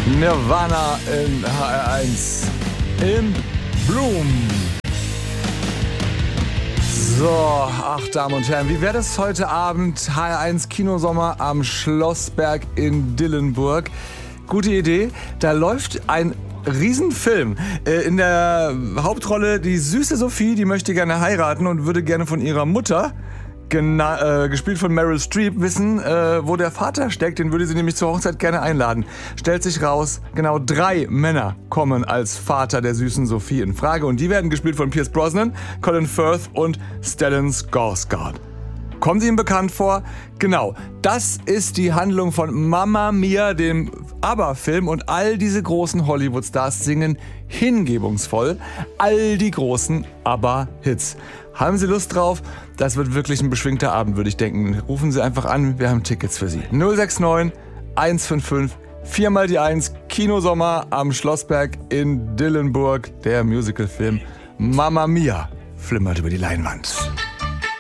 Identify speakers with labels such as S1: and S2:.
S1: Nirvana in HR1 in Bloom. So, ach Damen und Herren, wie wäre das heute Abend? HR1 Kinosommer am Schlossberg in Dillenburg. Gute Idee, da läuft ein Riesenfilm. In der Hauptrolle die süße Sophie, die möchte gerne heiraten und würde gerne von ihrer Mutter, gespielt von Meryl Streep, wissen, wo der Vater steckt. Den würde sie nämlich zur Hochzeit gerne einladen. Stellt sich raus, genau 3 Männer kommen als Vater der süßen Sophie in Frage. Und die werden gespielt von Pierce Brosnan, Colin Firth und Stellan Skarsgård. Kommen sie ihm bekannt vor? Genau, das ist die Handlung von Mamma Mia, dem ABBA-Film, und all diese großen Hollywood-Stars singen hingebungsvoll all die großen ABBA-Hits. Haben Sie Lust drauf? Das wird wirklich ein beschwingter Abend, würde ich denken. Rufen Sie einfach an, wir haben Tickets für Sie. 069 155 4 mal die 1, Kinosommer am Schlossberg in Dillenburg. Der Musicalfilm Mamma Mia flimmert über die Leinwand.